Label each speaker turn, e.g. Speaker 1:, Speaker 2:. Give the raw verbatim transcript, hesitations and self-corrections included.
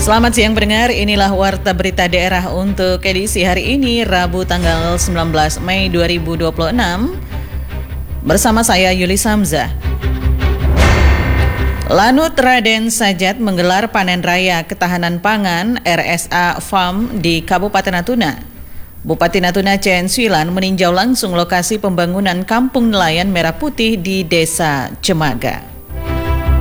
Speaker 1: Selamat siang pendengar, inilah Warta Berita Daerah untuk edisi hari ini, Rabu tanggal sembilan belas Mei dua ribu dua puluh enam. Bersama saya Yuli Samzah. Lanut Raden Sajat menggelar panen raya ketahanan pangan R S A Farm di Kabupaten Natuna. Bupati Natuna Chen Swilan meninjau langsung lokasi pembangunan Kampung Nelayan Merah Putih di Desa Cemaga.